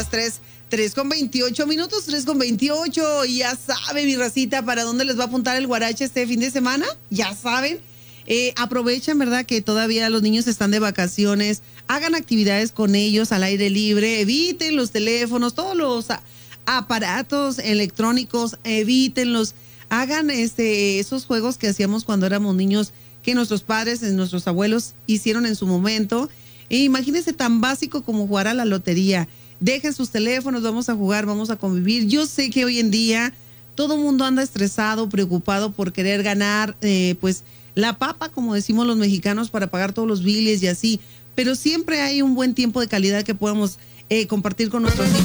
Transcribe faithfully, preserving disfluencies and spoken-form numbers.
Tres, tres con veintiocho minutos, tres con veintiocho. Y ya sabe, mi racita, para dónde les va a apuntar el guarache este fin de semana. Ya saben. Eh, aprovechen, ¿verdad? Que todavía los niños están de vacaciones. Hagan actividades con ellos al aire libre. Eviten los teléfonos, todos los a, aparatos electrónicos. Evítenlos. Hagan este, esos juegos que hacíamos cuando éramos niños, que nuestros padres, nuestros abuelos hicieron en su momento. E imagínense tan básico como jugar a la lotería. Dejen sus teléfonos, vamos a jugar, vamos a convivir. Yo sé que hoy en día todo el mundo anda estresado, preocupado por querer ganar, eh, pues, la papa, como decimos los mexicanos, para pagar todos los biles y así. Pero siempre hay un buen tiempo de calidad que podamos eh, compartir con nuestros hijos.